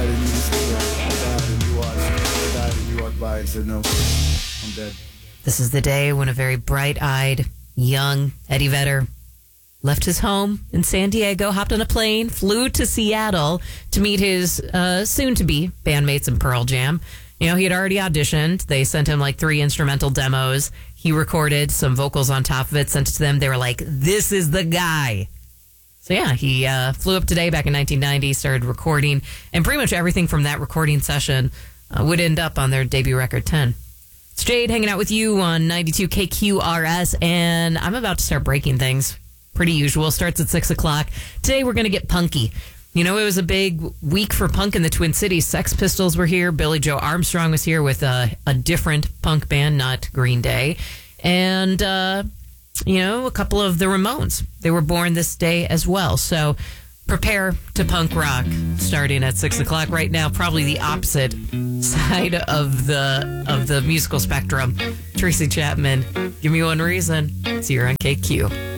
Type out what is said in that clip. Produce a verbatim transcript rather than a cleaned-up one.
died and you just, I died and you watched. I died and you walked by and said, no, I'm dead. This is the day when a very bright-eyed, young Eddie Vedder left his home in San Diego, hopped on a plane, flew to Seattle to meet his uh, soon-to-be bandmates in Pearl Jam. You know, he had already auditioned. They sent him like three instrumental demos. He recorded some vocals on top of it, sent it to them. They were like, this is the guy. So yeah, he uh, flew up today back in nineteen ninety, started recording, and pretty much everything from that recording session uh, would end up on their debut record, ten. It's Jade hanging out with you on ninety-two K Q R S, and I'm about to start breaking things. Pretty usual. Starts at six o'clock. Today we're going to get punky. You know, it was a big week for punk in the Twin Cities. Sex Pistols were here. Billy Joe Armstrong was here with a, a different punk band, not Green Day. And, uh, you know, a couple of the Ramones. They were born this day as well. So prepare to punk rock starting at six o'clock right now. Probably the opposite side of the of the musical spectrum. Tracy Chapman, Give Me One Reason. It's here on K Q.